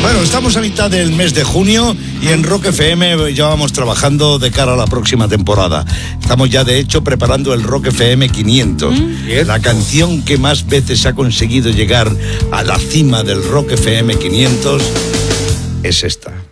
Bueno, estamos a mitad del mes de junio y en Rock FM ya vamos trabajando de cara a la próxima temporada. Estamos ya, de hecho, preparando el Rock FM 500. La canción que más veces ha conseguido llegar a la cima del Rock FM 500 es esta.